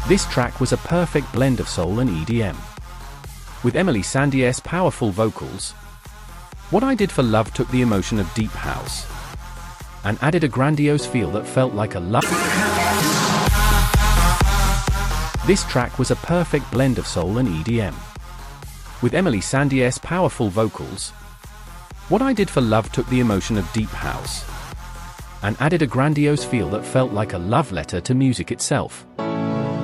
This track was a perfect blend of soul and EDM. With Emeli Sandier's powerful vocals, What I Did for Love took the emotion of deep house and added a grandiose feel that felt like a love. This track was a perfect blend of soul and EDM. With Emeli Sandier's powerful vocals, What I Did for Love took the emotion of deep house and added a grandiose feel that felt like a love letter to music itself.